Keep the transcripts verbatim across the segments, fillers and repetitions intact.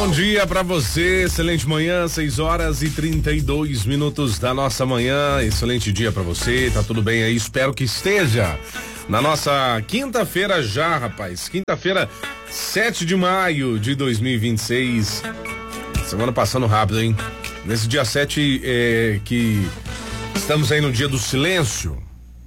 Bom dia pra você, excelente manhã, seis horas e trinta e dois minutos da nossa manhã, excelente dia pra você, tá tudo bem aí? Espero que esteja. Na nossa quinta-feira já, rapaz, quinta-feira, sete de maio de dois mil e vinte e seis. Semana passando rápido, hein? Nesse dia sete, é, que estamos aí no dia do silêncio.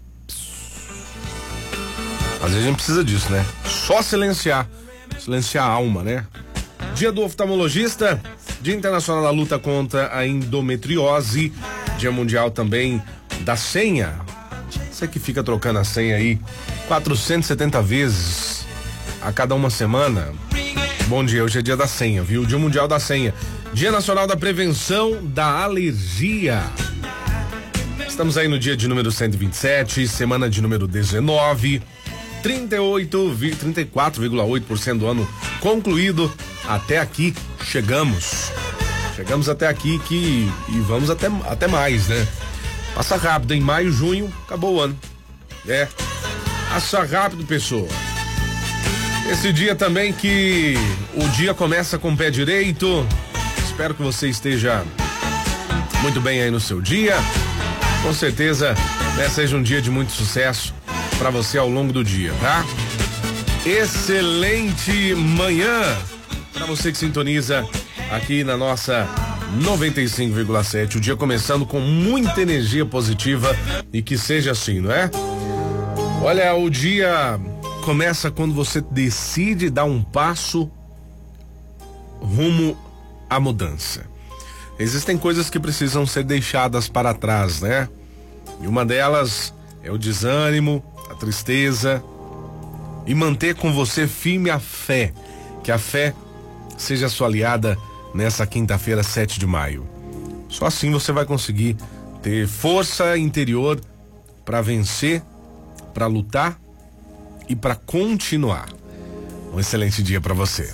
Às vezes a gente precisa disso, né? Só silenciar, silenciar a alma, né? Dia do oftalmologista, Dia Internacional da Luta contra a Endometriose, Dia Mundial também da Senha. Você que fica trocando a senha aí quatrocentas e setenta vezes a cada uma semana. Bom dia, hoje é dia da senha, viu? Dia Mundial da Senha. Dia Nacional da Prevenção da Alergia. Estamos aí no dia de número cento e vinte e sete, semana de número dezenove. trinta e oito, trinta e quatro vírgula oito por cento do ano concluído. Até aqui chegamos. Chegamos até aqui que e vamos até, até mais, né? Passa rápido, em maio, junho, acabou o ano. É. Passa rápido, pessoa. Esse dia também que o dia começa com o pé direito. Espero que você esteja muito bem aí no seu dia. Com certeza, né, seja um dia de muito sucesso para você ao longo do dia, tá? Excelente manhã para você que sintoniza aqui na nossa noventa e cinco vírgula sete. O dia começando com muita energia positiva e que seja assim, não é? Olha, o dia começa quando você decide dar um passo rumo à mudança. Existem coisas que precisam ser deixadas para trás, né? E uma delas é o desânimo, a tristeza, e manter com você firme a fé, que a fé seja sua aliada nessa quinta-feira, sete de maio. Só assim você vai conseguir ter força interior para vencer, para lutar e para continuar. Um excelente dia para você.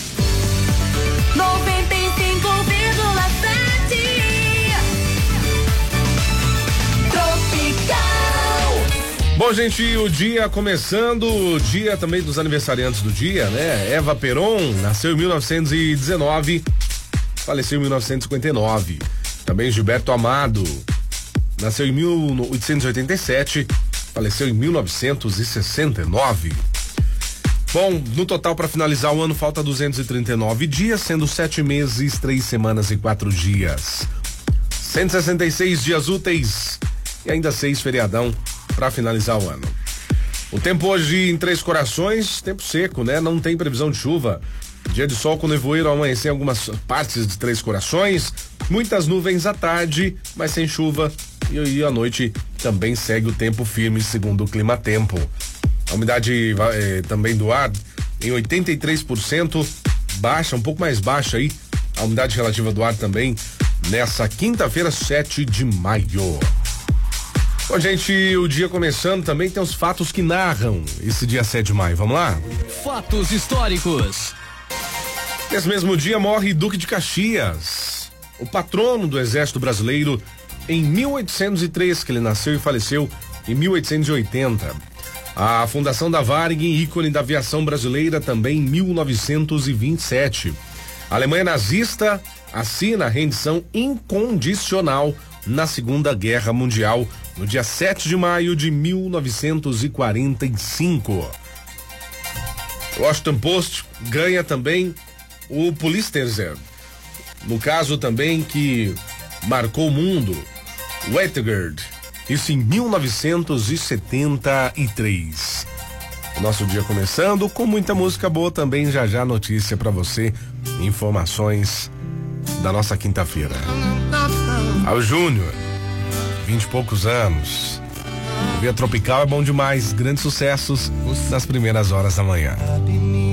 noventa e cinco vírgula sete Bom, gente, o dia começando, o dia também dos aniversariantes do dia, né? Eva Peron nasceu em mil novecentos e dezenove, faleceu em mil novecentos e cinquenta e nove. Também Gilberto Amado nasceu em mil oitocentos e oitenta e sete, faleceu em mil novecentos e sessenta e nove. Bom, no total, para finalizar o ano, falta duzentos e trinta e nove dias, sendo sete meses, três semanas e quatro dias. cento e sessenta e seis dias úteis e ainda seis feriadão para finalizar o ano. O tempo hoje em Três Corações, tempo seco, né? Não tem previsão de chuva. Dia de sol com nevoeiro ao amanhecer em algumas partes de Três Corações. Muitas nuvens à tarde, mas sem chuva. E, e à noite também segue o tempo firme, segundo o Climatempo. A umidade eh, também do ar em oitenta e três por cento, baixa, um pouco mais baixa aí. A umidade relativa do ar também nessa quinta-feira, sete de maio. Bom, gente, o dia começando também tem os fatos que narram esse dia sete de maio. Vamos lá? Fatos históricos. Nesse mesmo dia morre Duque de Caxias, o patrono do Exército Brasileiro, em mil oitocentos e três, que ele nasceu e faleceu em mil oitocentos e oitenta. A fundação da Varig, ícone da aviação brasileira, também em mil novecentos e vinte e sete. A Alemanha nazista assina a rendição incondicional na Segunda Guerra Mundial, no dia sete de maio de mil novecentos e quarenta e cinco. O Washington Post ganha também o Pulitzer, no caso também que marcou o mundo, o Etgard, isso em mil novecentos e setenta e três. O nosso dia começando com muita música boa também, já já notícia pra você, informações da nossa quinta-feira. Ao Júnior, vinte e poucos anos. O Via Tropical é bom demais, grandes sucessos nas primeiras horas da manhã.